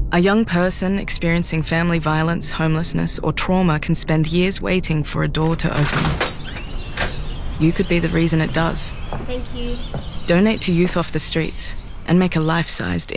A young person experiencing family violence, homelessness, or trauma can spend years waiting for a door to open. You could be the reason it does. Thank you. Donate to Youth Off the Streets and make a life-sized